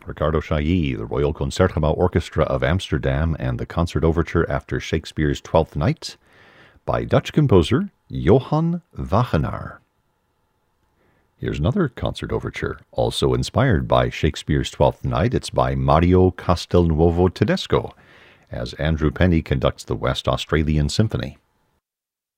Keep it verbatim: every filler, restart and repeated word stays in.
Ricardo Chailly, the Royal Concertgebouw Orchestra of Amsterdam, and the Concert Overture after Shakespeare's Twelfth Night by Dutch composer Johann Wagenaar. Here's another concert overture, also inspired by Shakespeare's Twelfth Night. It's by Mario Castelnuovo Tedesco, as Andrew Penny conducts the West Australian Symphony.